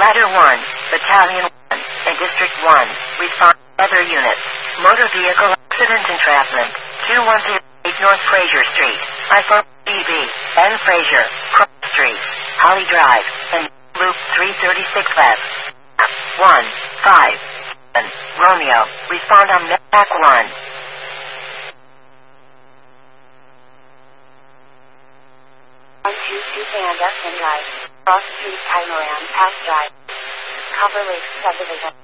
Ladder 1, Battalion 1, and District 1, respond other units. Motor vehicle accident entrapment, 2108 North Fraser Street, iPhone EB, N. Fraser, Cross Street, Holly Drive, and Loop 336 West. 157 Romeo, respond on Mac 1. Panda and Drive, Cross Street, Imoran, Pass Drive, Copper Lake Subdivision.